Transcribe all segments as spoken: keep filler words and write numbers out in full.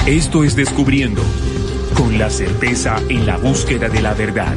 Esto es Descubriendo, con la certeza en la búsqueda de la verdad.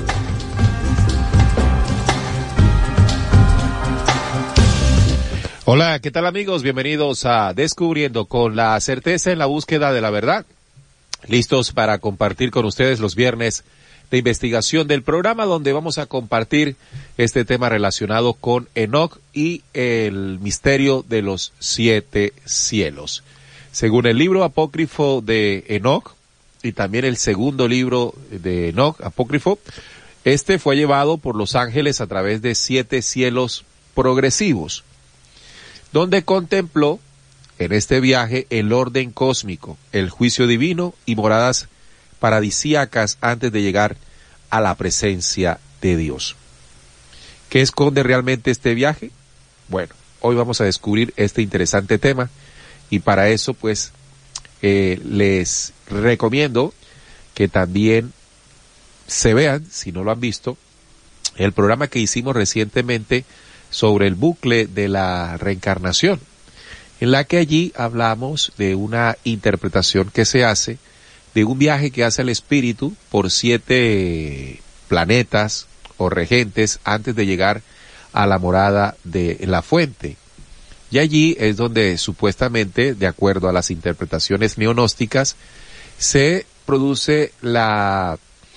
Hola, ¿qué tal amigos? Bienvenidos a Descubriendo, con la certeza en la búsqueda de la verdad. Listos para compartir con ustedes los viernes de investigación del programa, donde vamos a compartir este tema relacionado con Enoc y el misterio de los siete cielos. Según el libro apócrifo de Enoc y también el segundo libro de Enoc apócrifo, este fue llevado por los ángeles a través de siete cielos progresivos, donde contempló en este viaje el orden cósmico, el juicio divino y moradas paradisíacas antes de llegar a la presencia de Dios. ¿Qué esconde realmente este viaje? Bueno, hoy vamos a descubrir este interesante tema y para eso pues eh, les recomiendo que también se vean, si no lo han visto, el programa que hicimos recientemente sobre el bucle de la reencarnación, en la que allí hablamos de una interpretación que se hace de un viaje que hace el espíritu por siete planetas o regentes antes de llegar a la morada de la fuente. Y allí es donde supuestamente, de acuerdo a las interpretaciones neonósticas, se produce la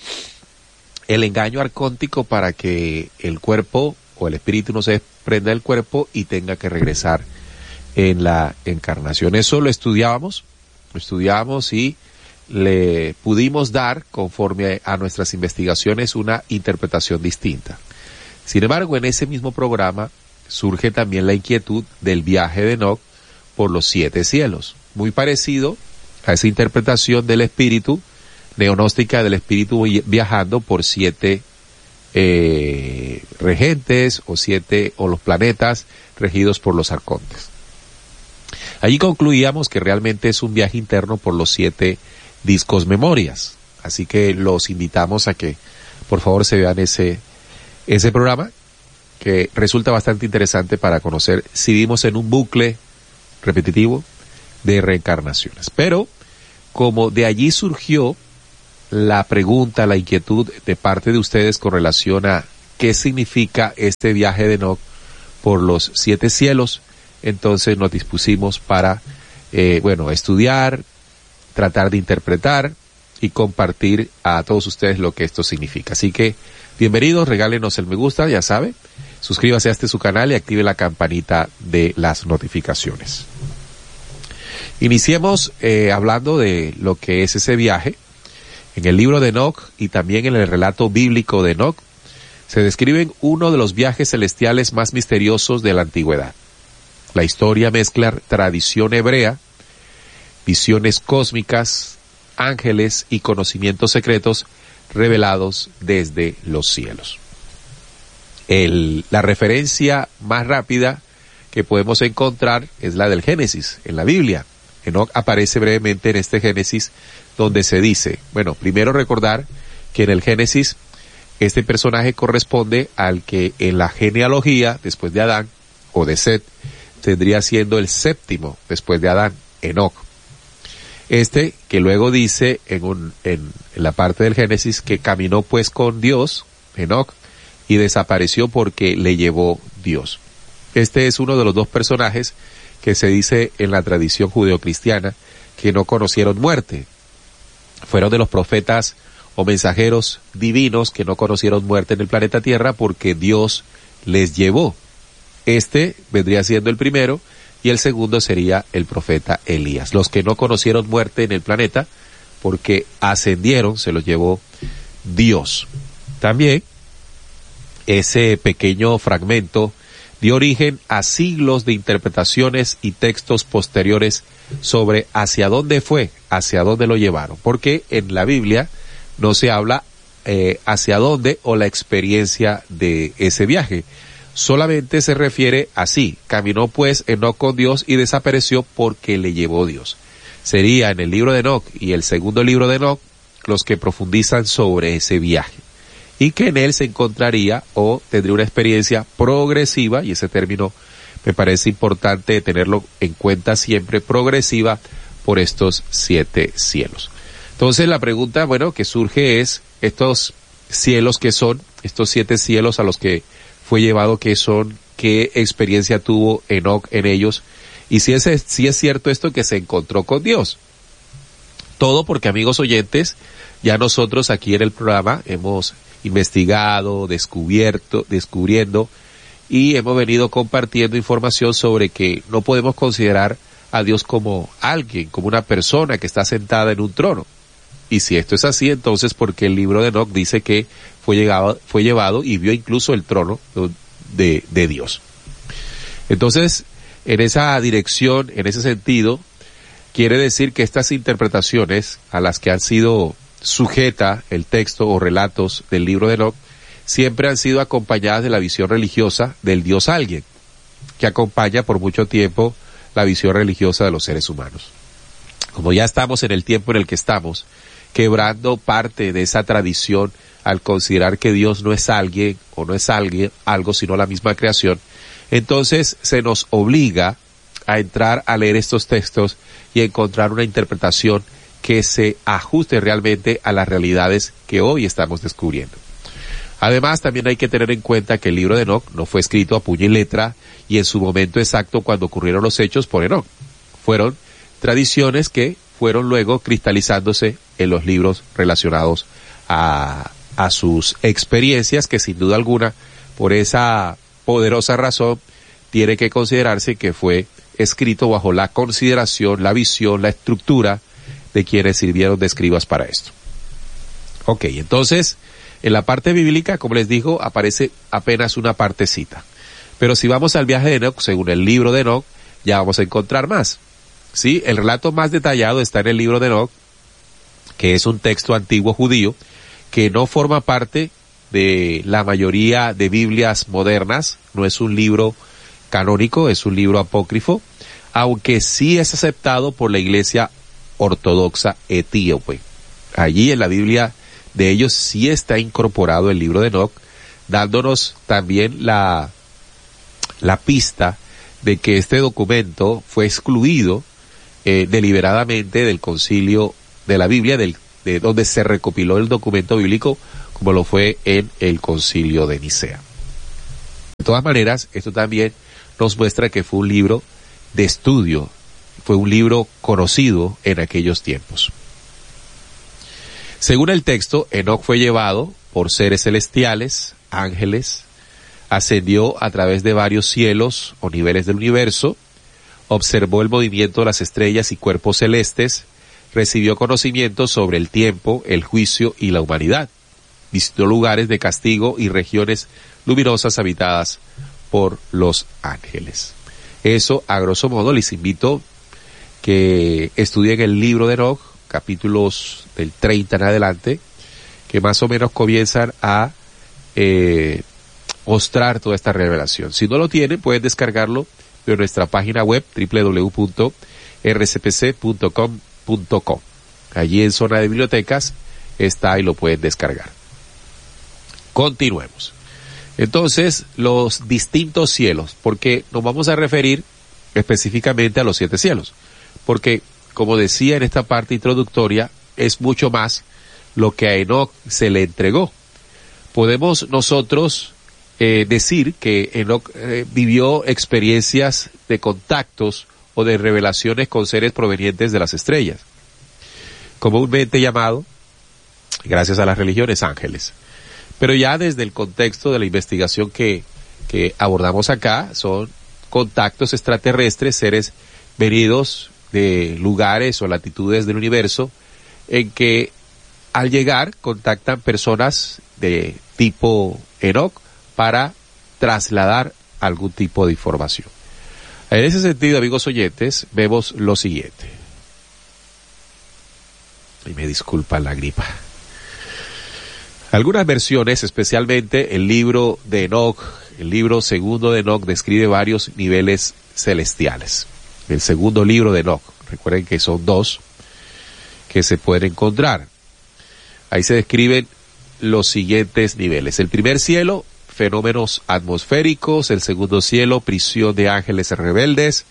el engaño arcóntico para que el cuerpo o el espíritu no se desprenda del cuerpo y tenga que regresar en la encarnación. Eso lo estudiábamos, lo estudiábamos y le pudimos dar, conforme a nuestras investigaciones, una interpretación distinta. Sin embargo, en ese mismo programa surge también la inquietud del viaje de Enoc por los siete cielos, muy parecido a esa interpretación del espíritu, neonóstica del espíritu viajando por siete eh, regentes o siete, o los planetas regidos por los arcontes. Allí concluíamos que realmente es un viaje interno por los siete discos memorias, así que los invitamos a que por favor se vean ese ese programa, que resulta bastante interesante para conocer si vivimos en un bucle repetitivo de reencarnaciones. Pero como de allí surgió la pregunta, la inquietud de parte de ustedes con relación a qué significa este viaje de Enoc por los siete cielos, entonces nos dispusimos para eh, bueno, estudiar, tratar de interpretar y compartir a todos ustedes lo que esto significa. Así que, bienvenidos, regálenos el me gusta, ya sabe, suscríbase a este su canal y active la campanita de las notificaciones. Iniciemos eh, hablando de lo que es ese viaje. En el libro de Enoc y también en el relato bíblico de Enoc se describen uno de los viajes celestiales más misteriosos de la antigüedad. La historia mezcla tradición hebrea, visiones cósmicas, ángeles y conocimientos secretos revelados desde los cielos. El, la referencia más rápida que podemos encontrar es la del Génesis en la Biblia. Enoc aparece brevemente en este Génesis, donde se dice, bueno, primero recordar que en el Génesis este personaje corresponde al que en la genealogía después de Adán o de Set tendría siendo el séptimo después de Adán, Enoc. Este que luego dice en, un, en, en la parte del Génesis que caminó pues con Dios, Enoc, y desapareció porque le llevó Dios. Este es uno de los dos personajes que se dice en la tradición judeocristiana que no conocieron muerte. Fueron de los profetas o mensajeros divinos que no conocieron muerte en el planeta Tierra porque Dios les llevó. Este vendría siendo el primero y el segundo sería el profeta Elías. Los que no conocieron muerte en el planeta porque ascendieron, se los llevó Dios. También ese pequeño fragmento dio origen a siglos de interpretaciones y textos posteriores sobre hacia dónde fue, hacia dónde lo llevaron, porque en la Biblia no se habla eh, hacia dónde o la experiencia de ese viaje, solamente se refiere así, caminó pues Enoc con Dios y desapareció porque le llevó Dios. Sería en el libro de Enoc y el segundo libro de Enoc los que profundizan sobre ese viaje, y que en él se encontraría o tendría una experiencia progresiva, y ese término me parece importante tenerlo en cuenta siempre, progresiva, por estos siete cielos. Entonces la pregunta, bueno, que surge es, estos cielos que son, estos siete cielos a los que fue llevado, ¿qué son? ¿Qué experiencia tuvo Enoc en ellos? Y si es, si es cierto esto que se encontró con Dios. Todo porque, amigos oyentes, ya nosotros aquí en el programa hemos investigado, descubierto, descubriendo y hemos venido compartiendo información sobre que no podemos considerar a Dios como alguien, como una persona que está sentada en un trono. Y si esto es así, entonces porque el libro de Enoc dice que fue llegado, fue llevado y vio incluso el trono de, de Dios. Entonces, en esa dirección, en ese sentido, quiere decir que estas interpretaciones a las que han sido sujeta el texto o relatos del libro de Enoc siempre han sido acompañadas de la visión religiosa del Dios alguien, que acompaña por mucho tiempo la visión religiosa de los seres humanos. Como ya estamos en el tiempo en el que estamos, quebrando parte de esa tradición al considerar que Dios no es alguien o no es alguien, algo sino la misma creación, entonces se nos obliga a entrar a leer estos textos y encontrar una interpretación que se ajuste realmente a las realidades que hoy estamos descubriendo. Además, también hay que tener en cuenta que el libro de Enoc no fue escrito a puño y letra y en su momento exacto cuando ocurrieron los hechos por Enoc. Fueron tradiciones que fueron luego cristalizándose en los libros relacionados a, a sus experiencias, que sin duda alguna, por esa poderosa razón, tiene que considerarse que fue escrito bajo la consideración, la visión, la estructura de quienes sirvieron de escribas para esto. Ok, entonces, en la parte bíblica, como les digo, aparece apenas una partecita. Pero si vamos al viaje de Enoc, según el libro de Enoc, ya vamos a encontrar más. Sí, el relato más detallado está en el libro de Enoc, que es un texto antiguo judío, que no forma parte de la mayoría de Biblias modernas, no es un libro canónico, es un libro apócrifo, aunque sí es aceptado por la Iglesia Ortodoxa Etíope. Allí en la Biblia de ellos sí está incorporado el libro de Enoc, dándonos también la, la pista de que este documento fue excluido eh, deliberadamente del concilio de la Biblia, del, de donde se recopiló el documento bíblico, como lo fue en el concilio de Nicea. De todas maneras, esto también nos muestra que fue un libro de estudio, fue un libro conocido en aquellos tiempos. Según el texto, Enoc fue llevado por seres celestiales, ángeles, ascendió a través de varios cielos o niveles del universo, observó el movimiento de las estrellas y cuerpos celestes, recibió conocimiento sobre el tiempo, el juicio y la humanidad, visitó lugares de castigo y regiones luminosas habitadas por los ángeles. Eso, a grosso modo, les invito que estudien el libro de Enoc, capítulos del treinta en adelante, que más o menos comienzan a eh, mostrar toda esta revelación. Si no lo tienen, pueden descargarlo de nuestra página web doble u doble u doble u punto r c p c punto com punto co. Allí en zona de bibliotecas está y lo pueden descargar. Continuemos. Entonces, los distintos cielos, porque nos vamos a referir específicamente a los siete cielos, porque, como decía en esta parte introductoria, es mucho más lo que a Enoc se le entregó. Podemos nosotros eh, decir que Enoc eh, vivió experiencias de contactos o de revelaciones con seres provenientes de las estrellas, comúnmente llamado, gracias a las religiones, ángeles. Pero ya desde el contexto de la investigación que, que abordamos acá, son contactos extraterrestres, seres venidos de lugares o latitudes del universo, en que al llegar contactan personas de tipo Enoc para trasladar algún tipo de información. En ese sentido, amigos oyentes, vemos lo siguiente. Y me disculpa la gripa. Algunas versiones, especialmente el libro de Enoc, el libro segundo de Enoc, describe varios niveles celestiales. El segundo libro de Enoc, recuerden que son dos que se pueden encontrar. Ahí se describen los siguientes niveles. El primer cielo, fenómenos atmosféricos. El segundo cielo, prisión de ángeles rebeldes.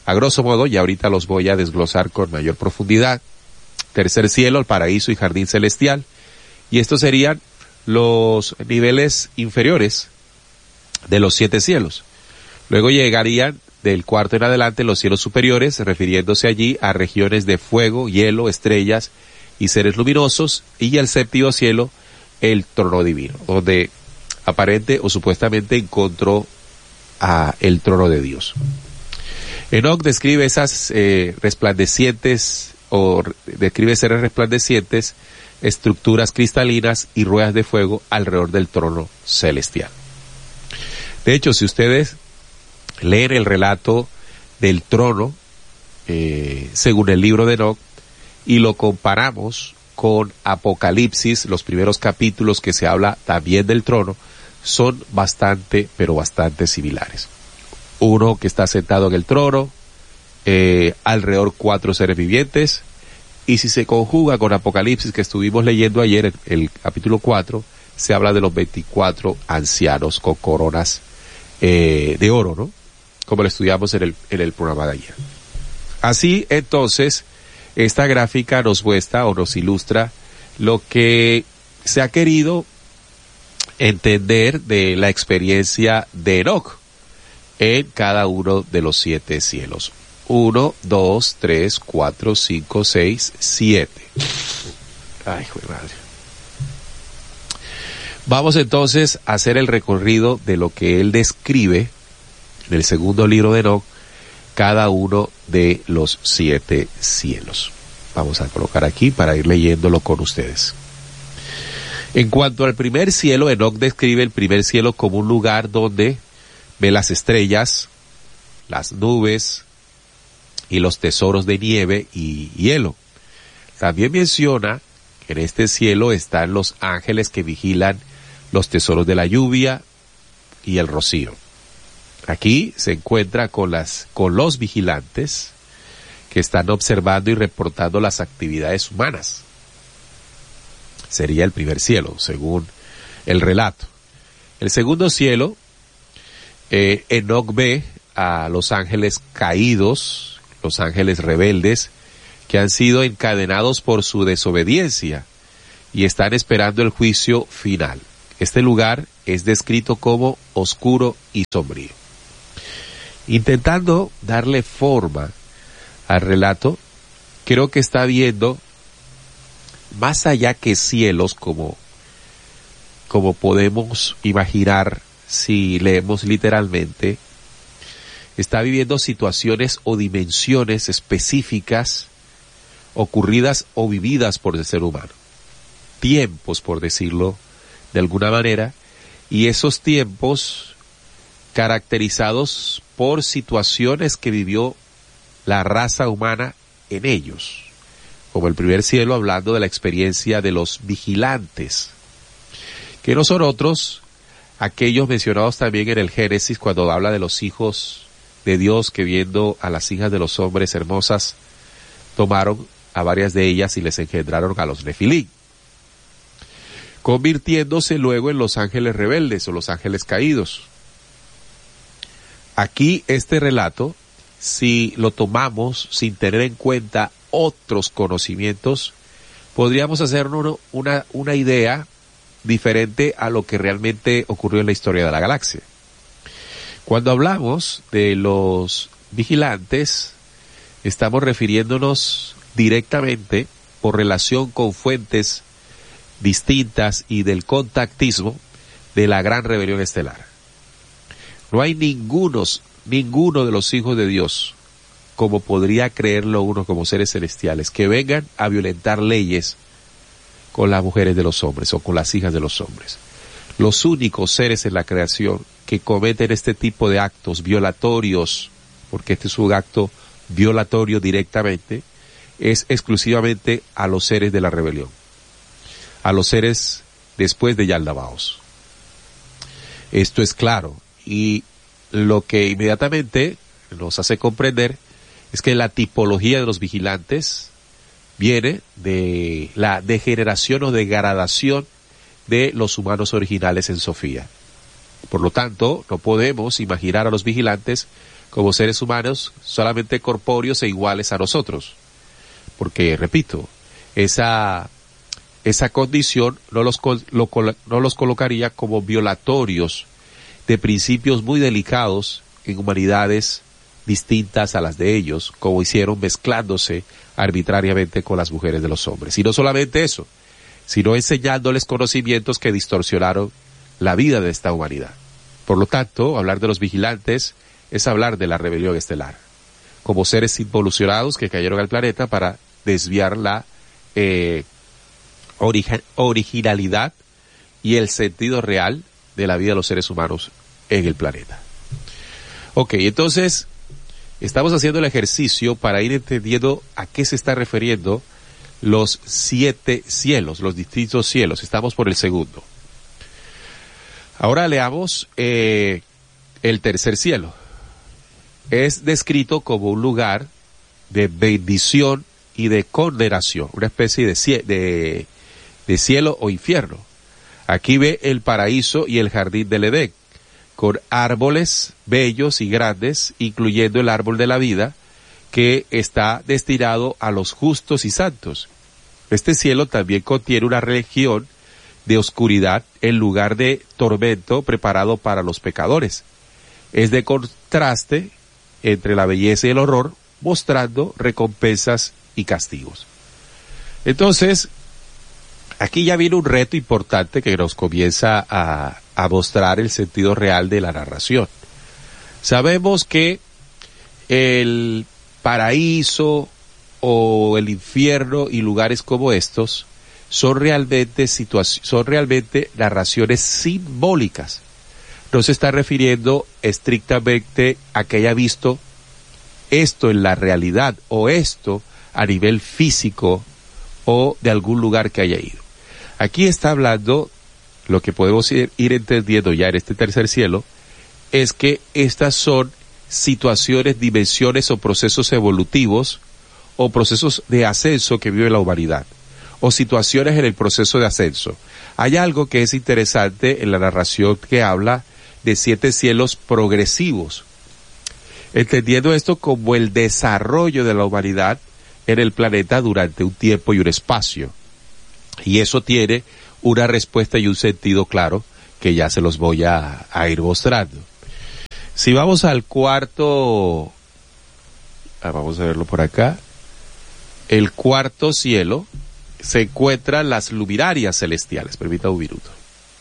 a grosso modo, y ahorita los voy a desglosar con mayor profundidad. Tercer cielo, el paraíso y jardín celestial. Y estos serían los niveles inferiores de los siete cielos. Luego llegarían del cuarto en adelante los cielos superiores, refiriéndose allí a regiones de fuego, hielo, estrellas y seres luminosos. Y el séptimo cielo, el trono divino, donde aparente o supuestamente encontró a el trono de Dios. Enoc describe esas eh, resplandecientes o describe seres resplandecientes, estructuras cristalinas y ruedas de fuego alrededor del trono celestial. De hecho, si ustedes leen el relato del trono eh, según el libro de Enoc y lo comparamos con Apocalipsis, los primeros capítulos que se habla también del trono, son bastante, pero bastante similares. Uno que está sentado en el trono, eh, alrededor cuatro seres vivientes, y si se conjuga con Apocalipsis que estuvimos leyendo ayer, el, el capítulo cuatro, se habla de los veinticuatro ancianos con coronas eh, de oro, ¿no? Como lo estudiamos en el, en el programa de ayer. Así, entonces, esta gráfica nos muestra o nos ilustra lo que se ha querido entender de la experiencia de Enoc en cada uno de los siete cielos. Uno, dos, tres, cuatro, cinco, seis, siete. Ay, joder madre. Vamos entonces a hacer el recorrido de lo que él describe en el segundo libro de Enoc, cada uno de los siete cielos. Vamos a colocar aquí para ir leyéndolo con ustedes. En cuanto al primer cielo, Enoc describe el primer cielo como un lugar donde ve las estrellas, las nubes y los tesoros de nieve y hielo. También menciona que en este cielo están los ángeles que vigilan los tesoros de la lluvia y el rocío. Aquí se encuentra con las, con los vigilantes que están observando y reportando las actividades humanas. Sería el primer cielo, según el relato. El segundo cielo, eh, Enoc ve a los ángeles caídos, los ángeles rebeldes, que han sido encadenados por su desobediencia y están esperando el juicio final. Este lugar es descrito como oscuro y sombrío. Intentando darle forma al relato, creo que está viendo más allá que cielos, como, como podemos imaginar si leemos literalmente. Está viviendo situaciones o dimensiones específicas ocurridas o vividas por el ser humano. Tiempos, por decirlo de alguna manera, y esos tiempos caracterizados por situaciones que vivió la raza humana en ellos. Como el primer cielo, hablando de la experiencia de los vigilantes, que no son otros aquellos mencionados también en el Génesis, cuando habla de los hijos de Dios que, viendo a las hijas de los hombres hermosas, tomaron a varias de ellas y les engendraron a los Nefilí, convirtiéndose luego en los ángeles rebeldes o los ángeles caídos. Aquí este relato, si lo tomamos sin tener en cuenta otros conocimientos, podríamos hacernos una, una idea diferente a lo que realmente ocurrió en la historia de la galaxia. Cuando hablamos de los vigilantes, estamos refiriéndonos directamente por relación con fuentes distintas y del contactismo de la gran rebelión estelar. No hay ningunos, ninguno de los hijos de Dios, como podría creerlo uno como seres celestiales, que vengan a violentar leyes con las mujeres de los hombres o con las hijas de los hombres. Los únicos seres en la creación que cometen este tipo de actos violatorios, porque este es un acto violatorio directamente, es exclusivamente a los seres de la rebelión, a los seres después de Yaldabaoth. Esto es claro, y lo que inmediatamente nos hace comprender es que la tipología de los vigilantes viene de la degeneración o degradación de los humanos originales en Sofía. Por lo tanto, no podemos imaginar a los vigilantes como seres humanos solamente corpóreos e iguales a nosotros. Porque, repito, esa, esa condición no los, lo, no los colocaría como violatorios de principios muy delicados en humanidades distintas a las de ellos, como hicieron mezclándose arbitrariamente con las mujeres de los hombres. Y no solamente eso, sino enseñándoles conocimientos que distorsionaron la vida de esta humanidad. Por lo tanto, hablar de los vigilantes es hablar de la rebelión estelar, como seres involucionados que cayeron al planeta para desviar la eh, origi- originalidad y el sentido real de la vida de los seres humanos en el planeta. Ok, entonces, estamos haciendo el ejercicio para ir entendiendo a qué se está refiriendo los siete cielos, los distintos cielos. Estamos por el segundo. Ahora leamos eh, el tercer cielo. Es descrito como un lugar de bendición y de condenación, una especie de, cie- de, de cielo o infierno. Aquí ve el paraíso y el jardín del Edén, con árboles bellos y grandes, incluyendo el árbol de la vida, que está destinado a los justos y santos. Este cielo también contiene una región de oscuridad en lugar de tormento preparado para los pecadores. Es de contraste entre la belleza y el horror, mostrando recompensas y castigos. Entonces, aquí ya viene un reto importante que nos comienza a, a mostrar el sentido real de la narración. Sabemos que el paraíso o el infierno y lugares como estos son realmente situaciones, son realmente narraciones simbólicas. No se está refiriendo estrictamente a que haya visto esto en la realidad o esto a nivel físico o de algún lugar que haya ido. Aquí está hablando, lo que podemos ir, ir entendiendo ya en este tercer cielo, es que estas son situaciones, dimensiones o procesos evolutivos o procesos de ascenso que vive la humanidad, o situaciones en el proceso de ascenso. Hay algo que es interesante en la narración que habla de siete cielos progresivos, entendiendo esto como el desarrollo de la humanidad en el planeta durante un tiempo y un espacio. Y eso tiene una respuesta y un sentido claro que ya se los voy a, a ir mostrando. Si vamos al cuarto, ah, vamos a verlo por acá, el cuarto cielo, se encuentran las luminarias celestiales. Permítame un minuto.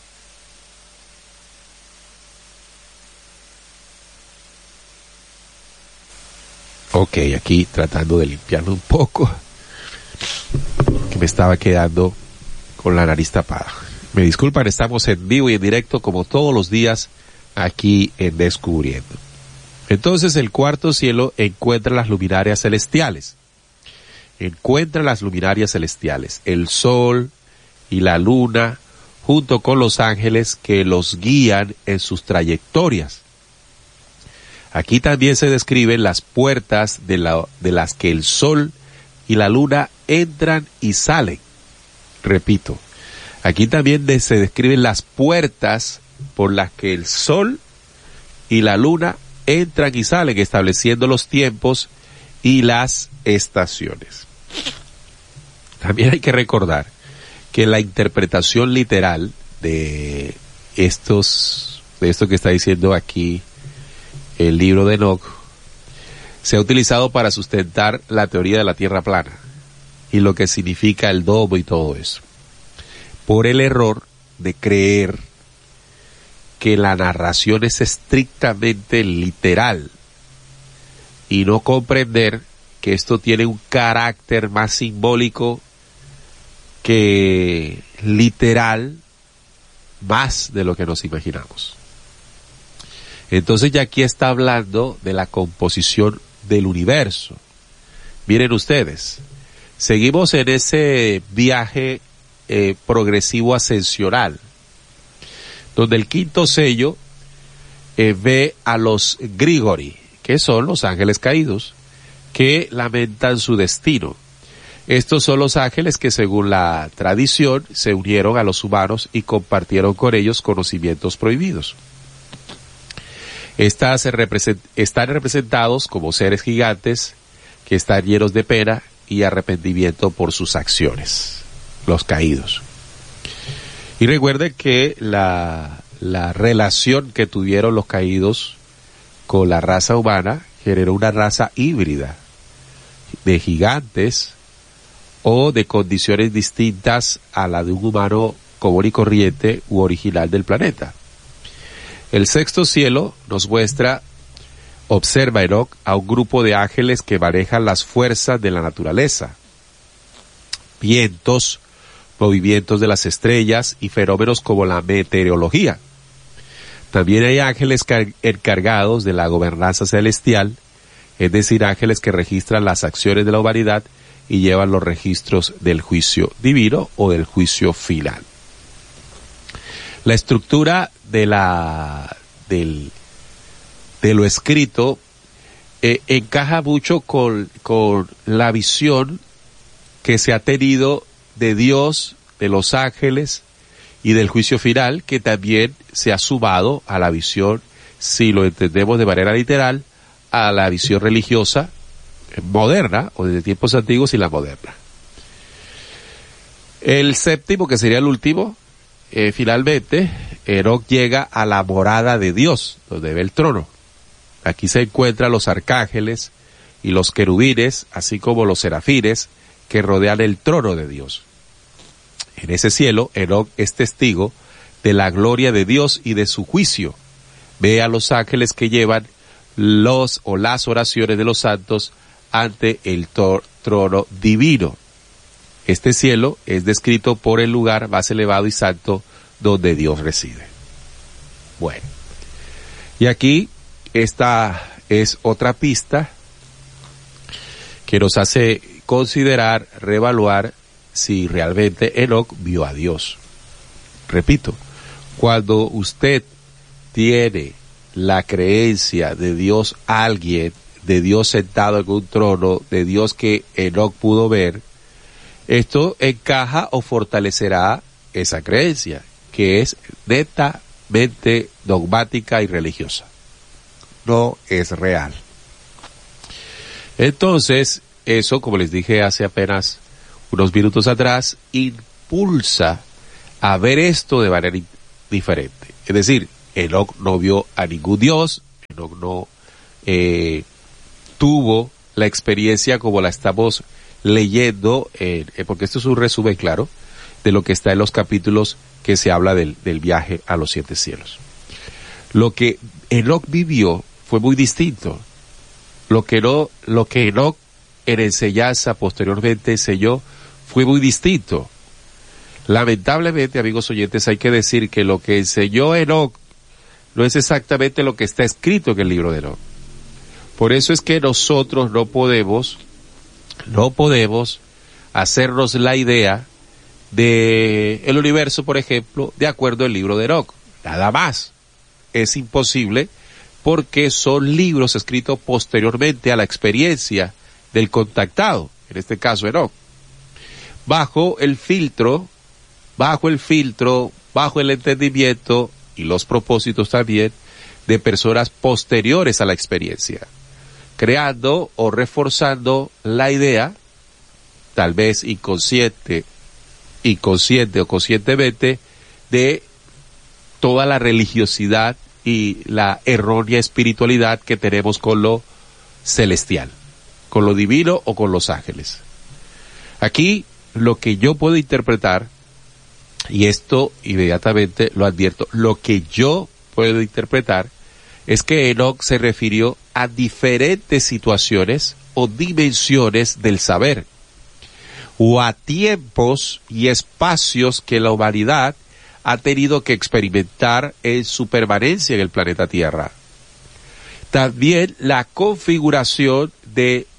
Ok, aquí tratando de limpiarlo un poco, que me estaba quedando con la nariz tapada. Me disculpan, estamos en vivo y en directo como todos los días aquí en Descubriendo. Entonces el cuarto cielo encuentra las luminarias celestiales. Encuentra las luminarias celestiales, el sol y la luna, junto con los ángeles que los guían en sus trayectorias. Aquí también se describen las puertas de, la, de las que el sol y la luna entran y salen. Repito, aquí también de, se describen las puertas por las que el sol y la luna entran y salen, estableciendo los tiempos y las estaciones. También hay que recordar que la interpretación literal de estos, de esto que está diciendo aquí el libro de Enoch, se ha utilizado para sustentar la teoría de la Tierra plana y lo que significa el domo y todo eso, por el error de creer que la narración es estrictamente literal y no comprender que esto tiene un carácter más simbólico que literal, más de lo que nos imaginamos. Entonces ya aquí está hablando de la composición del universo. Miren ustedes, seguimos en ese viaje eh, progresivo ascensional, donde el quinto sello eh, ve a los Grigori, que son los ángeles caídos, que lamentan su destino. Estos son los ángeles que, según la tradición, se unieron a los humanos y compartieron con ellos conocimientos prohibidos. Estas represent- están representados como seres gigantes que están llenos de pena y arrepentimiento por sus acciones, los caídos. Y recuerden que la, la relación que tuvieron los caídos con la raza humana generó una raza híbrida de gigantes o de condiciones distintas a la de un humano común y corriente u original del planeta. El sexto cielo nos muestra, observa Enoc, a un grupo de ángeles que manejan las fuerzas de la naturaleza, vientos, movimientos de las estrellas y fenómenos como la meteorología. También hay ángeles encargados de la gobernanza celestial, es decir, ángeles que registran las acciones de la humanidad y llevan los registros del juicio divino o del juicio final. La estructura de la del de lo escrito eh, encaja mucho con con la visión que se ha tenido de Dios, de los ángeles y del juicio final, que también se ha sumado a la visión, si lo entendemos de manera literal, a la visión religiosa moderna o desde tiempos antiguos y la moderna. El séptimo, que sería el último, eh, finalmente, Enoc llega a la morada de Dios, donde ve el trono. Aquí se encuentran los arcángeles y los querubines, así como los serafines, que rodean el trono de Dios. En ese cielo, Enoc es testigo de la gloria de Dios y de su juicio. Ve a los ángeles que llevan los o las oraciones de los santos ante el tor- trono divino. Este cielo es descrito por el lugar más elevado y santo donde Dios reside. Bueno, y aquí esta es otra pista que nos hace considerar, reevaluar si realmente Enoc vio a Dios. Repito, cuando usted tiene la creencia de Dios alguien, de Dios sentado en un trono, de Dios que Enoc pudo ver, esto encaja o fortalecerá esa creencia, que es netamente dogmática y religiosa. No es real. Entonces, eso, como les dije hace apenas unos minutos atrás, impulsa a ver esto de manera diferente. Es decir, Enoc no vio a ningún Dios, Enoc no eh, tuvo la experiencia como la estamos leyendo, eh, porque esto es un resumen claro de lo que está en los capítulos que se habla del, del viaje a los siete cielos. Lo que Enoc vivió fue muy distinto. Lo que no, lo que Enoc en enseñanza posteriormente enseñó fue muy distinto. Lamentablemente, amigos oyentes, hay que decir que lo que enseñó Enoc no es exactamente lo que está escrito en el libro de Enoc. Por eso es que nosotros no podemos, no podemos hacernos la idea de el universo, por ejemplo, de acuerdo al libro de Enoc. Nada más. Es imposible porque son libros escritos posteriormente a la experiencia del contactado, en este caso Enoc. Bajo el filtro, bajo el filtro, bajo el entendimiento y los propósitos también de personas posteriores a la experiencia, creando o reforzando la idea, tal vez inconsciente, inconsciente o conscientemente, de toda la religiosidad y la errónea espiritualidad que tenemos con lo celestial, con lo divino o con los ángeles. Aquí lo que yo puedo interpretar, y esto inmediatamente lo advierto, lo que yo puedo interpretar es que Enoc se refirió a diferentes situaciones o dimensiones del saber, o a tiempos y espacios que la humanidad ha tenido que experimentar en su permanencia en el planeta Tierra. También la configuración de,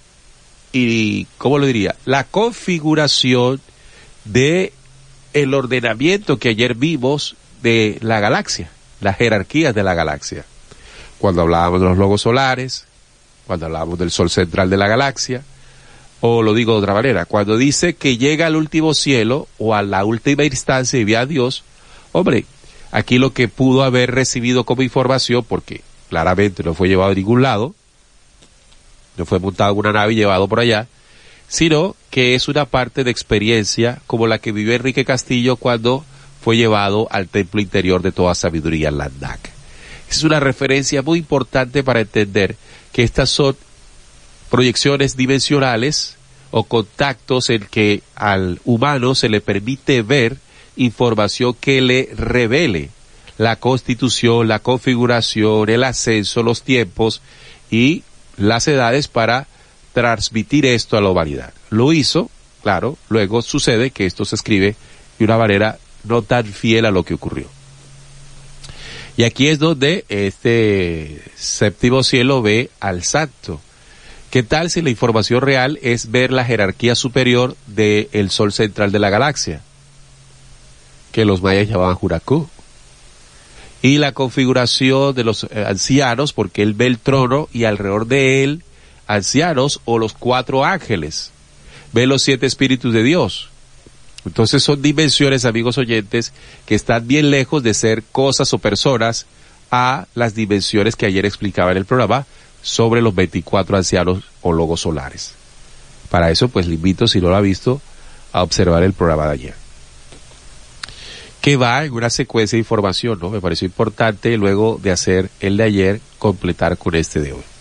y ¿cómo lo diría? La configuración de el ordenamiento que ayer vimos de la galaxia, las jerarquías de la galaxia. Cuando hablábamos de los logos solares, cuando hablábamos del sol central de la galaxia, o lo digo de otra manera, cuando dice que llega al último cielo o a la última instancia y ve a Dios, hombre, aquí lo que pudo haber recibido como información, porque claramente no fue llevado a ningún lado, no fue montado en una nave y llevado por allá, sino que es una parte de experiencia como la que vivió Enrique Castillo cuando fue llevado al templo interior de toda sabiduría, Landak. Es una referencia muy importante para entender que estas son proyecciones dimensionales o contactos en que al humano se le permite ver información que le revele la constitución, la configuración, el ascenso, los tiempos y las edades para transmitir esto a la humanidad. Lo hizo, claro, luego sucede que esto se escribe de una manera no tan fiel a lo que ocurrió. Y aquí es donde este séptimo cielo ve al santo. ¿Qué tal si la información real es ver la jerarquía superior del sol central de la galaxia, que los mayas llamaban Juracú? Y la configuración de los eh, ancianos, porque él ve el trono y alrededor de él ancianos o los cuatro ángeles. Ve los siete espíritus de Dios. Entonces son dimensiones, amigos oyentes, que están bien lejos de ser cosas o personas a las dimensiones que ayer explicaba en el programa sobre los veinticuatro ancianos o logos solares. Para eso, pues le invito, si no lo ha visto, a observar el programa de ayer, que va en una secuencia de información, ¿no? Me pareció importante, luego de hacer el de ayer, completar con este de hoy.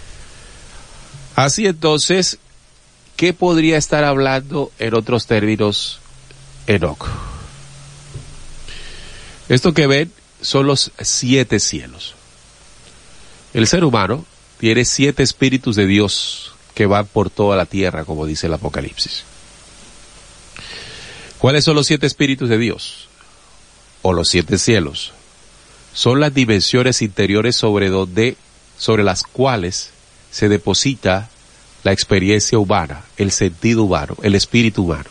Así entonces, ¿qué podría estar hablando en otros términos Enoc? Esto que ven son los siete cielos. El ser humano tiene siete espíritus de Dios que van por toda la tierra, como dice el Apocalipsis. ¿Cuáles son los siete espíritus de Dios? O los siete cielos. Son las dimensiones interiores sobre donde, sobre las cuales se deposita la experiencia humana, el sentido humano, el espíritu humano.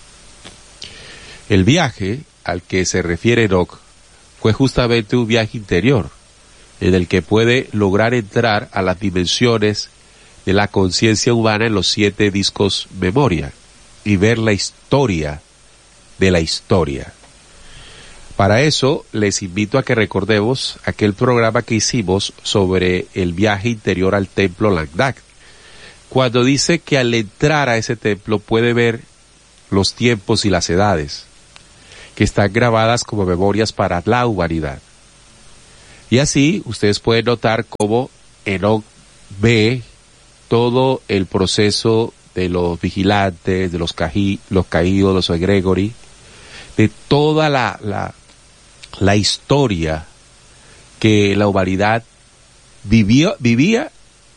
El viaje al que se refiere Enoc fue justamente un viaje interior, en el que puede lograr entrar a las dimensiones de la conciencia humana en los siete discos memoria y ver la historia de la historia. Para eso les invito a que recordemos aquel programa que hicimos sobre el viaje interior al templo Landak, cuando dice que al entrar a ese templo puede ver los tiempos y las edades, que están grabadas como memorias para la humanidad. Y así ustedes pueden notar cómo Enoc ve todo el proceso de los vigilantes, de los, cají, los caídos, los egregori, de toda la, la, la historia que la humanidad vivió, vivía,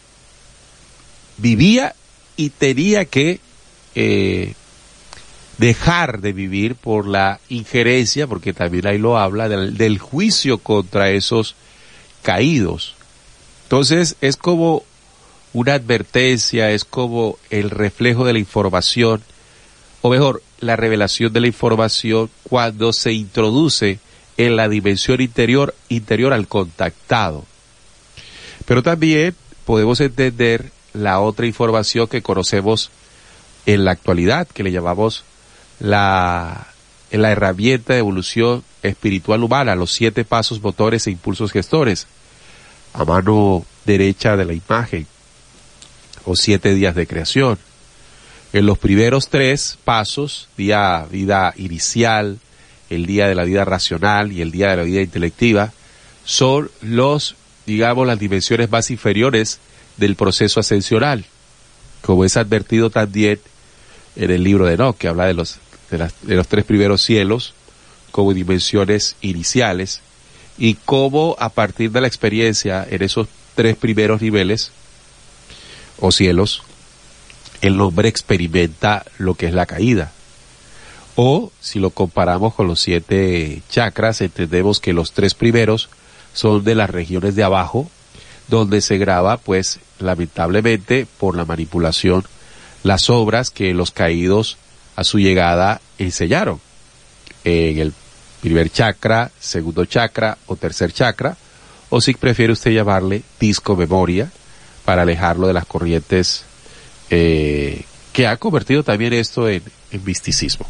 vivía y tenía que eh, dejar de vivir por la injerencia, porque también ahí lo habla, del, del juicio contra esos caídos. Entonces es como una advertencia, es como el reflejo de la información, o mejor, la revelación de la información cuando se introduce en la dimensión interior, interior al contactado. Pero también podemos entender la otra información que conocemos en la actualidad, que le llamamos la, la herramienta de evolución espiritual humana, los siete pasos, motores e impulsos gestores, a mano derecha de la imagen, o siete días de creación. En los primeros tres pasos, día vida inicial, el día de la vida racional y el día de la vida intelectiva, son los, digamos, las dimensiones más inferiores del proceso ascensional, como es advertido también en el libro de Enoc, que habla de los, de, las, de los tres primeros cielos como dimensiones iniciales, y cómo a partir de la experiencia en esos tres primeros niveles o cielos, el hombre experimenta lo que es la caída. O, si lo comparamos con los siete chakras, entendemos que los tres primeros son de las regiones de abajo, donde se graba, pues, lamentablemente, por la manipulación, las obras que los caídos a su llegada enseñaron. En el primer chakra, segundo chakra o tercer chakra, o si prefiere usted llamarle disco memoria, para alejarlo de las corrientes eh, que ha convertido también esto en, en misticismo.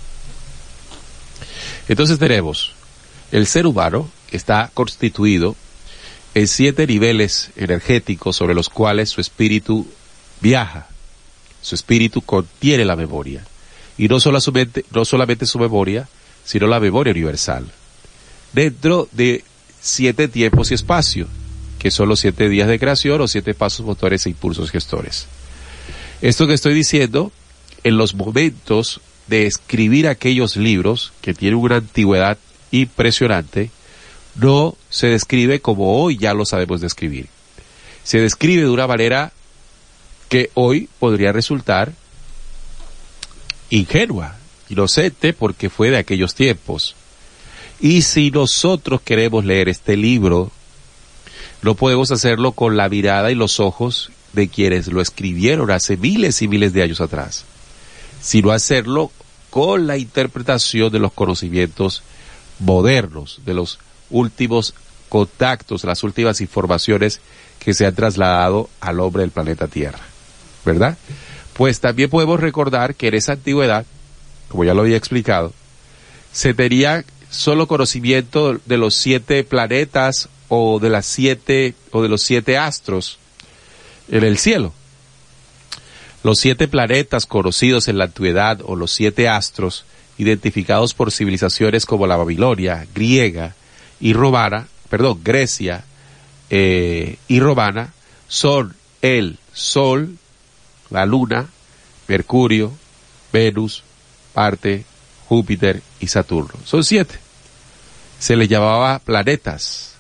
Entonces tenemos, el ser humano está constituido en siete niveles energéticos sobre los cuales su espíritu viaja. Su espíritu contiene la memoria. Y no solamente, no solamente su memoria, sino la memoria universal. Dentro de siete tiempos y espacio, que son los siete días de creación o siete pasos motores e impulsos gestores. Esto que estoy diciendo, en los momentos de escribir aquellos libros que tienen una antigüedad impresionante, no se describe como hoy ya lo sabemos describir. Se describe de una manera que hoy podría resultar ingenua, inocente, porque fue de aquellos tiempos. Y si nosotros queremos leer este libro, no podemos hacerlo con la mirada y los ojos de quienes lo escribieron hace miles y miles de años atrás, sino hacerlo con la interpretación de los conocimientos modernos, de los últimos contactos, las últimas informaciones que se han trasladado al hombre del planeta Tierra, ¿verdad? Pues también podemos recordar que en esa antigüedad, como ya lo había explicado, se tenía solo conocimiento de los siete planetas o de las siete o de los siete astros en el cielo. Los siete planetas conocidos en la antigüedad o los siete astros identificados por civilizaciones como la Babilonia, griega y romana, perdón, Grecia eh, y romana, son el Sol, la Luna, Mercurio, Venus, Marte, Júpiter y Saturno. Son siete. Se les llamaba planetas.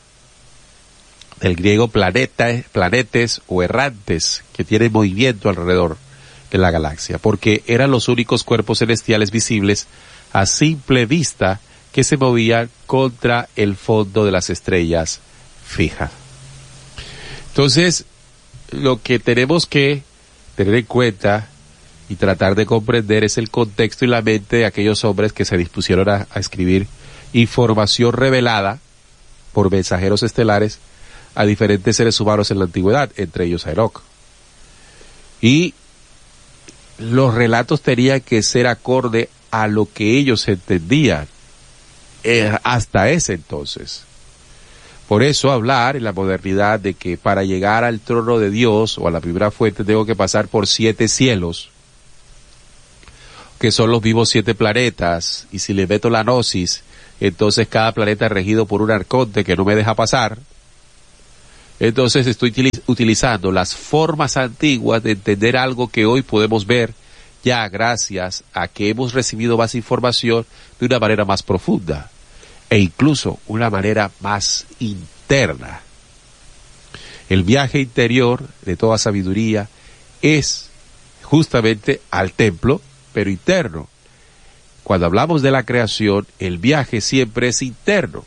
Del griego planeta, planetes o errantes, que tienen movimiento alrededor de la galaxia, porque eran los únicos cuerpos celestiales visibles a simple vista que se movían contra el fondo de las estrellas fija. Entonces, lo que tenemos que tener en cuenta y tratar de comprender es el contexto y la mente de aquellos hombres que se dispusieron a, a escribir información revelada por mensajeros estelares a diferentes seres humanos en la antigüedad, entre ellos a Enoc. Y los relatos tenían que ser acorde a lo que ellos entendían eh, hasta ese entonces. Por eso hablar en la modernidad de que para llegar al trono de Dios o a la primera fuente tengo que pasar por siete cielos, que son los vivos siete planetas, y si le meto la gnosis, entonces cada planeta es regido por un arconte que no me deja pasar. Entonces estoy utilizando las formas antiguas de entender algo que hoy podemos ver ya gracias a que hemos recibido más información de una manera más profunda e incluso una manera más interna. El viaje interior de toda sabiduría es justamente al templo, pero interno. Cuando hablamos de la creación, el viaje siempre es interno.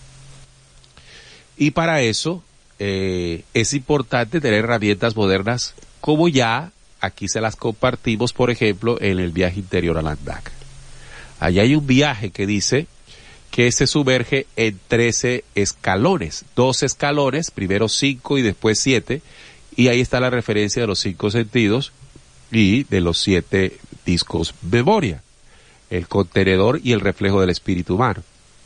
Y para eso Eh, es importante tener herramientas modernas, como ya aquí se las compartimos, por ejemplo, en el viaje interior al Andak. Allá hay un viaje que dice que se sumerge en trece escalones, dos escalones, primero cinco y después siete, y ahí está la referencia de los cinco sentidos y de los siete discos memoria, el contenedor y el reflejo del espíritu humano.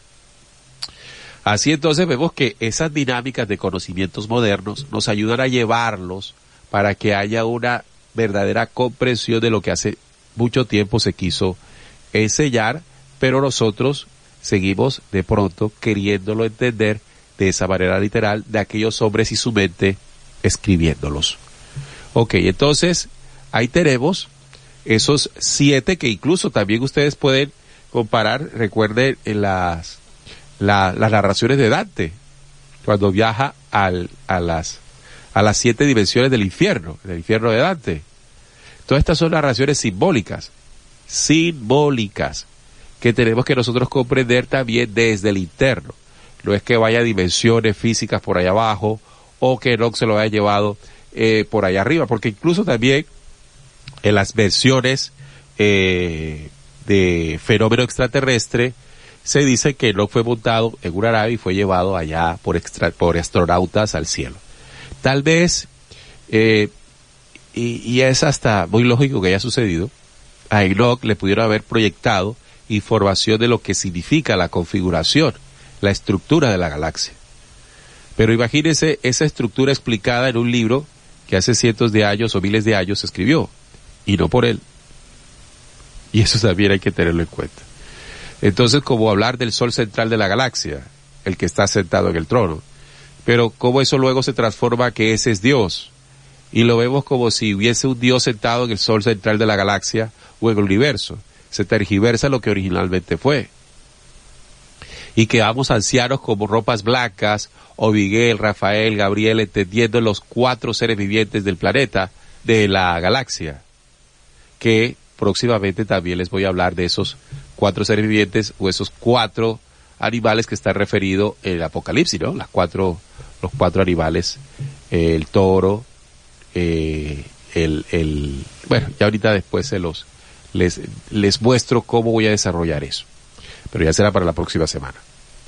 Así entonces vemos que esas dinámicas de conocimientos modernos nos ayudan a llevarlos para que haya una verdadera comprensión de lo que hace mucho tiempo se quiso enseñar, pero nosotros seguimos de pronto queriéndolo entender de esa manera literal de aquellos hombres y su mente escribiéndolos. Ok, entonces ahí tenemos esos siete que incluso también ustedes pueden comparar, recuerden en las La, las narraciones de Dante, cuando viaja al, a las a las siete dimensiones del infierno, del infierno de Dante. Todas estas son narraciones simbólicas, simbólicas, que tenemos que nosotros comprender también desde el interno. No es que vaya a dimensiones físicas por allá abajo, o que Enoch se lo haya llevado eh, por allá arriba, porque incluso también en las versiones eh, de fenómeno extraterrestre, se dice que Enoch fue montado en una nave y fue llevado allá por, extra, por astronautas al cielo. Tal vez, eh, y, y es hasta muy lógico que haya sucedido, a Enoch le pudieron haber proyectado información de lo que significa la configuración, la estructura de la galaxia. Pero imagínense esa estructura explicada en un libro que hace cientos de años o miles de años se escribió, y no por él. Y eso también hay que tenerlo en cuenta. Entonces, como hablar del sol central de la galaxia, el que está sentado en el trono, pero cómo eso luego se transforma que ese es Dios, y lo vemos como si hubiese un Dios sentado en el sol central de la galaxia o en el universo. Se tergiversa lo que originalmente fue. Y quedamos ancianos como ropas blancas, o Miguel, Rafael, Gabriel, entendiendo los cuatro seres vivientes del planeta, de la galaxia, que próximamente también les voy a hablar de esos cuatro seres vivientes o esos cuatro animales que está referido en el Apocalipsis, ¿no? Las cuatro, los cuatro animales, eh, el toro, eh, el, el, bueno, ya ahorita después se los, les, les muestro cómo voy a desarrollar eso, pero ya será para la próxima semana.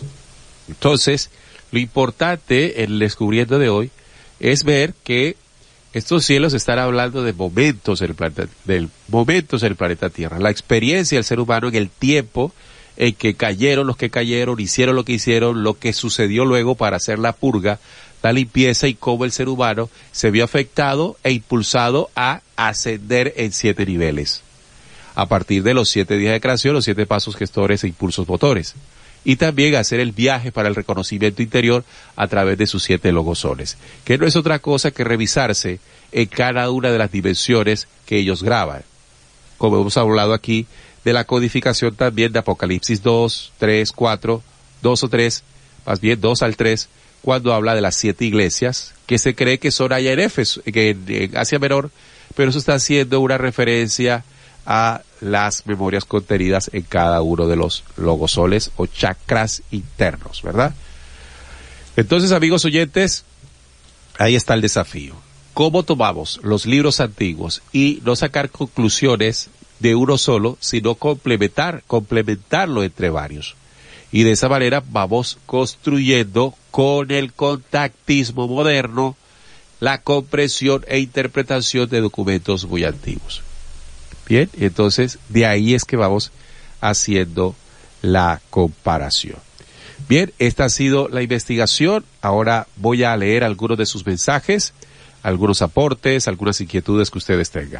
Entonces, lo importante en el descubriendo de hoy es ver que estos cielos están hablando de momentos en el planeta, del momentos en el planeta Tierra, la experiencia del ser humano en el tiempo en que cayeron los que cayeron, hicieron lo que hicieron, lo que sucedió luego para hacer la purga, la limpieza, y cómo el ser humano se vio afectado e impulsado a ascender en siete niveles, a partir de los siete días de creación, los siete pasos gestores e impulsos motores, y también hacer el viaje para el reconocimiento interior a través de sus siete logosoles, que no es otra cosa que revisarse en cada una de las dimensiones que ellos graban. Como hemos hablado aquí de la codificación también de Apocalipsis dos, tres, cuatro, dos o tres, más bien dos al tres, cuando habla de las siete iglesias, que se cree que son allá en Éfeso, que en, en Asia Menor, pero eso está haciendo una referencia a las memorias contenidas en cada uno de los logosoles o chakras internos, ¿verdad? Entonces, amigos oyentes, ahí está el desafío. ¿Cómo tomamos los libros antiguos y no sacar conclusiones de uno solo, sino complementar, complementarlo entre varios? Y de esa manera vamos construyendo con el contactismo moderno la comprensión e interpretación de documentos muy antiguos. Bien, entonces de ahí es que vamos haciendo la comparación. Bien, esta ha sido la investigación. Ahora voy a leer algunos de sus mensajes, algunos aportes, algunas inquietudes que ustedes tengan.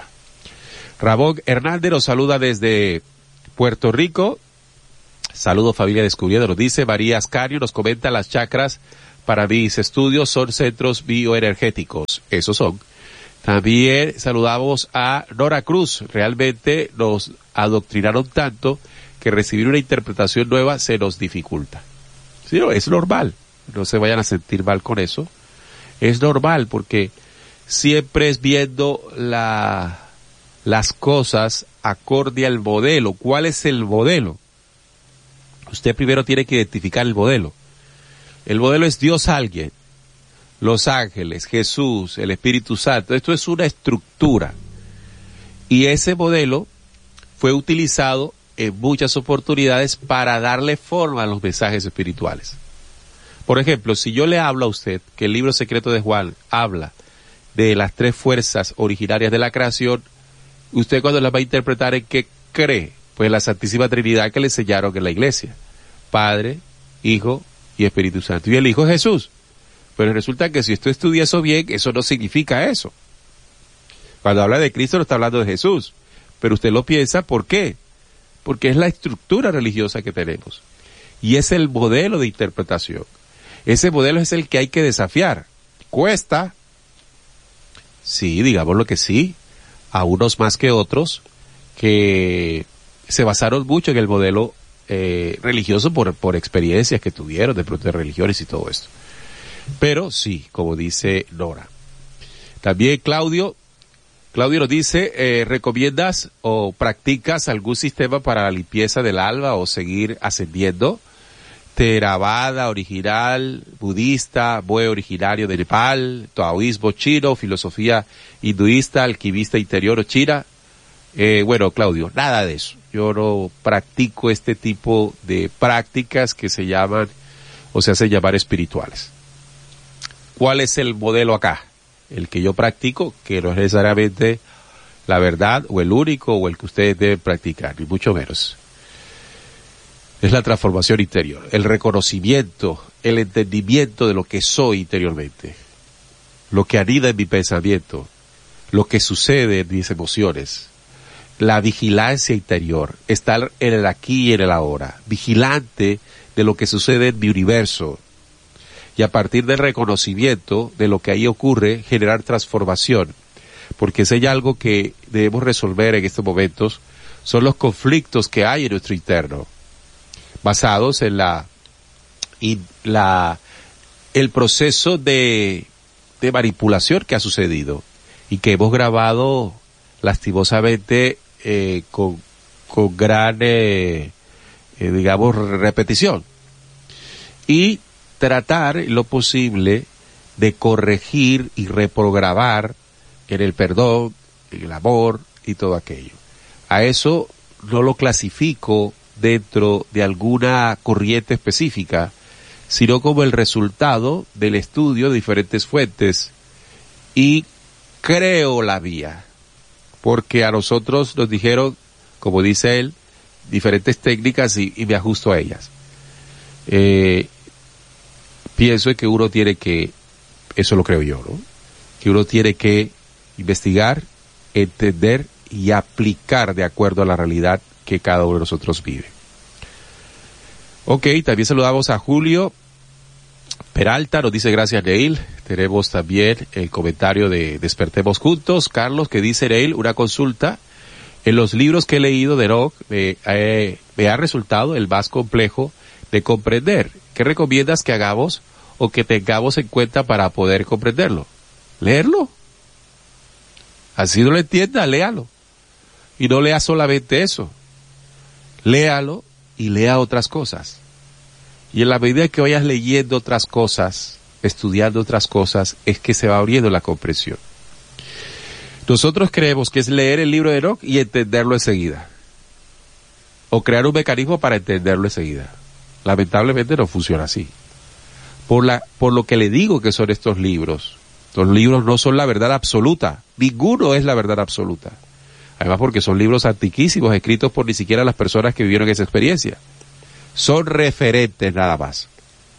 Ramón Hernández nos saluda desde Puerto Rico. Saludos, familia Descubriendo, nos dice. María Ascario nos comenta: las chakras para mis estudios son centros bioenergéticos. Esos son. También saludamos a Nora Cruz. Realmente nos adoctrinaron tanto que recibir una interpretación nueva se nos dificulta. Sí, no, es normal. No se vayan a sentir mal con eso. Es normal porque siempre es viendo la, las cosas acorde al modelo. ¿Cuál es el modelo? Usted primero tiene que identificar el modelo. El modelo es Dios alguien, los ángeles, Jesús, el Espíritu Santo. Esto es una estructura. Y ese modelo fue utilizado en muchas oportunidades para darle forma a los mensajes espirituales. Por ejemplo, si yo le hablo a usted que el libro secreto de Juan habla de las tres fuerzas originarias de la creación, usted cuando las va a interpretar, ¿en qué cree? Pues la Santísima Trinidad que le enseñaron en la iglesia. Padre, Hijo y Espíritu Santo. Y el Hijo es Jesús. Pero resulta que si usted estudia eso bien, eso no significa eso. Cuando habla de Cristo no está hablando de Jesús. Pero usted lo piensa, ¿por qué? Porque es la estructura religiosa que tenemos. Y es el modelo de interpretación. Ese modelo es el que hay que desafiar. ¿Cuesta? Sí, digámoslo que sí. A unos más que otros que se basaron mucho en el modelo eh, religioso por, por experiencias que tuvieron de pronto de religiones y todo esto. Pero sí, como dice Nora. También Claudio, Claudio nos dice, eh, ¿recomiendas o practicas algún sistema para la limpieza del alma o seguir ascendiendo? Theravada original, budista, Bue originario de Nepal, taoísmo chino, filosofía hinduista, alquimista interior o china. Eh, bueno, Claudio, nada de eso. Yo no practico este tipo de prácticas que se llaman o se hacen llamar espirituales. ¿Cuál es el modelo acá? El que yo practico, que no es necesariamente la verdad o el único o el que ustedes deben practicar, ni mucho menos. Es la transformación interior, el reconocimiento el entendimiento de lo que soy interiormente, lo que anida en mi pensamiento, lo que sucede en mis emociones, la vigilancia interior, estar en el aquí y en el ahora, vigilante de lo que sucede en mi universo, y a partir del reconocimiento de lo que ahí ocurre, generar transformación, porque si hay algo que debemos resolver en estos momentos, son los conflictos que hay en nuestro interno, basados en la, y la, el proceso de, de manipulación que ha sucedido, y que hemos grabado lastimosamente eh, con, con gran, eh, eh, digamos, repetición. Y tratar lo posible de corregir y reprogramar en el perdón, en el amor y todo aquello. A eso no lo clasifico dentro de alguna corriente específica, sino como el resultado del estudio de diferentes fuentes, y creo la vía, porque a nosotros nos dijeron, como dice él, diferentes técnicas y, y me ajusto a ellas. Eh, pienso que uno tiene que, eso lo creo yo, ¿no? Que uno tiene que investigar, entender y aplicar de acuerdo a la realidad que cada uno de nosotros vive. Ok, también saludamos a Julio Peralta, nos dice gracias Neil. Tenemos también el comentario de Despertemos Juntos, Carlos, que dice Neil, una consulta. En los libros que he leído de Enoch me, eh, me ha resultado el más complejo de comprender. ¿Qué recomiendas que hagamos o que tengamos en cuenta para poder comprenderlo? Leerlo. Así no lo entienda, léalo. Y no lea solamente eso. Léalo y lea otras cosas. Y en la medida que vayas leyendo otras cosas, estudiando otras cosas, es que se va abriendo la comprensión. Nosotros creemos que es leer el libro de Enoch y entenderlo enseguida. O crear un mecanismo para entenderlo enseguida. Lamentablemente no funciona así. Por la, por lo que le digo que son estos libros. Los libros no son la verdad absoluta. Ninguno es la verdad absoluta. Además porque son libros antiquísimos, escritos por ni siquiera las personas que vivieron esa experiencia. Son referentes nada más.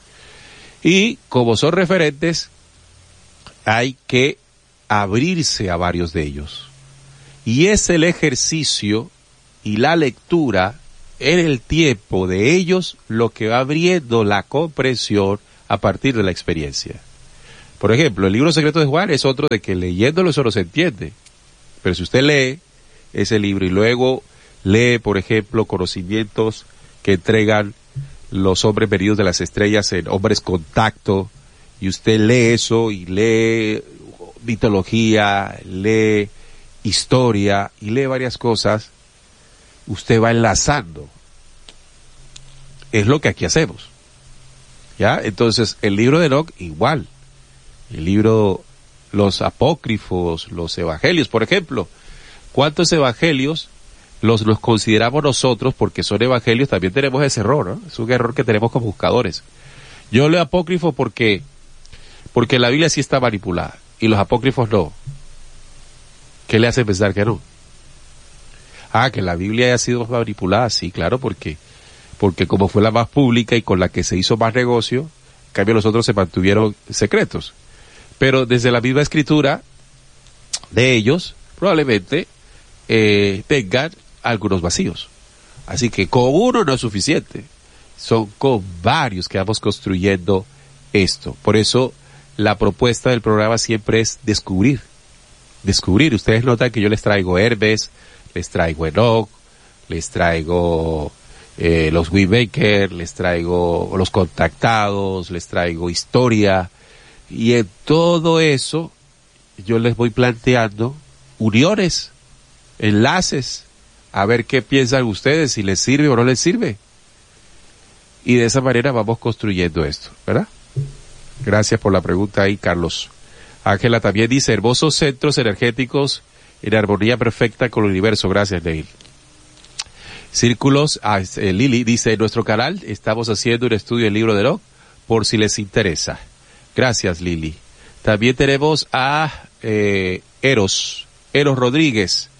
Y como son referentes, hay que abrirse a varios de ellos. Y es el ejercicio y la lectura en el tiempo de ellos lo que va abriendo la comprensión a partir de la experiencia. Por ejemplo, el libro secreto de Juan es otro de que leyéndolo eso no se entiende. Pero si usted lee ese libro y luego lee, por ejemplo, conocimientos que entregan los hombres venidos de las estrellas en Hombres Contacto, y usted lee eso y lee mitología, lee historia y lee varias cosas, usted va enlazando. Es lo que aquí hacemos. ¿Ya? Entonces, el libro de Enoch, igual. El libro, los apócrifos, los evangelios, por ejemplo. ¿Cuántos evangelios los, los consideramos nosotros, porque son evangelios? También tenemos ese error, ¿no? Es un error que tenemos como buscadores. Yo leo apócrifo porque, porque la Biblia sí está manipulada, y los apócrifos no. ¿Qué le hace pensar que no? Ah, que la Biblia haya sido manipulada, sí, claro, porque, porque como fue la más pública y con la que se hizo más negocio, en cambio los otros se mantuvieron secretos. Pero desde la misma escritura de ellos, probablemente eh, tengan algunos vacíos. Así que con uno no es suficiente. Son con varios que vamos construyendo esto. Por eso la propuesta del programa siempre es descubrir. Descubrir. Ustedes notan que yo les traigo Hermes, les traigo Enoch, les traigo eh, los Waymaker, les traigo los contactados, les traigo historia. Y en todo eso yo les voy planteando uniones, enlaces, a ver qué piensan ustedes, si les sirve o no les sirve. Y de esa manera vamos construyendo esto, ¿verdad? Gracias por la pregunta ahí, Carlos. Ángela también dice, hermosos centros energéticos en armonía perfecta con el universo. Gracias, Neil. Círculos, ah, eh, Lili dice, en nuestro canal estamos haciendo un estudio del libro de Enoch, por si les interesa. Gracias, Lili. También tenemos a eh, Eros, Eros Rodríguez.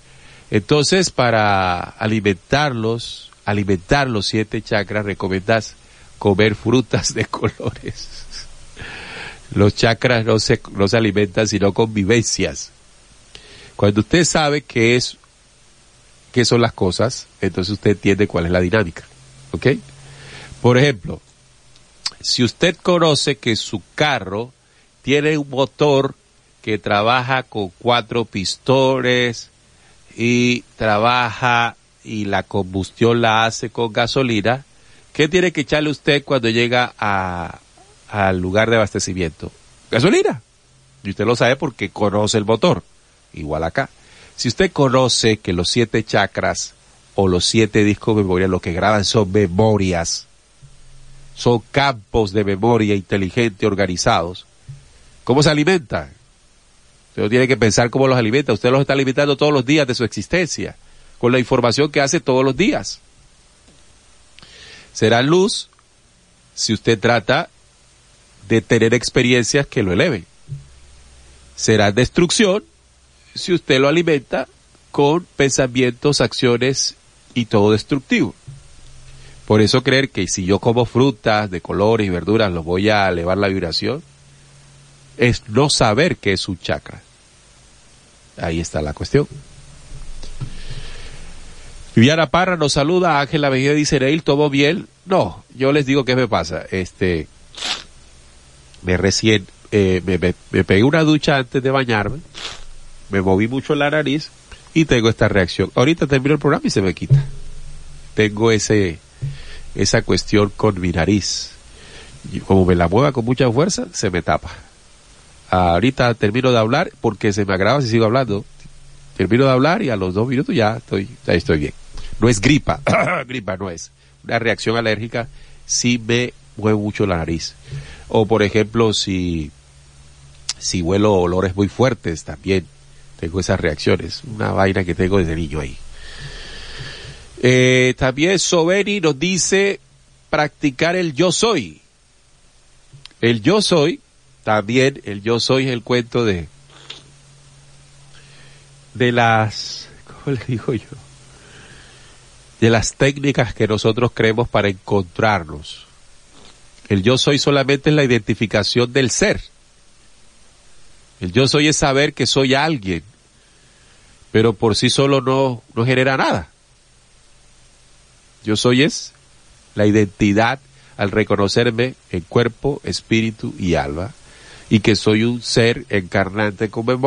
Entonces, para alimentarlos, alimentar los siete chakras, recomiendas comer frutas de colores. Los chakras no se, no se alimentan sino con vivencias. Cuando usted sabe qué es, qué son las cosas, entonces usted entiende cuál es la dinámica. ¿Ok? Por ejemplo, si usted conoce que su carro tiene un motor que trabaja con cuatro pistones y trabaja y la combustión la hace con gasolina, ¿qué tiene que echarle usted cuando llega a, al lugar de abastecimiento? Gasolina. Y usted lo sabe porque conoce el motor. Igual acá. Si usted conoce que los siete chakras o los siete discos de memoria lo que graban son memorias, son campos de memoria inteligente organizados, ¿cómo se alimentan? Usted no tiene que pensar cómo los alimenta. Usted los está alimentando todos los días de su existencia, con la información que hace todos los días. Será luz si usted trata de tener experiencias que lo eleven. Será destrucción si usted lo alimenta con pensamientos, acciones y todo destructivo. Por eso creer que si yo como frutas de colores y verduras los voy a elevar la vibración, es no saber qué es un chakra. Ahí está la cuestión. Viviana Parra nos saluda, Ángela Mejía dice, Neil, ¿tomo miel? No, yo les digo qué me pasa. Este, me recién, eh, me, me, me pegué una ducha antes de bañarme, me moví mucho la nariz y tengo esta reacción. Ahorita termino el programa y se me quita. Tengo ese, esa cuestión con mi nariz. Y como me la mueva con mucha fuerza, se me tapa. Ahorita termino de hablar porque se me agrava si sigo hablando. Termino de hablar y a los dos minutos ya estoy, ya estoy bien. No es gripa, gripa no es. Una reacción alérgica si me mueve mucho la nariz. O por ejemplo, si, si huelo olores muy fuertes también. Tengo esas reacciones. Una vaina que tengo desde niño ahí. Eh, también Soberi nos dice practicar el yo soy. El yo soy, también el yo soy es el cuento de de las, ¿cómo le digo yo? De las técnicas que nosotros creemos para encontrarnos. El yo soy solamente es la identificación del ser. El yo soy es saber que soy alguien, pero por sí solo no, no genera nada. Yo soy es la identidad al reconocerme en cuerpo, espíritu y alma, y que soy un ser encarnante con memoria.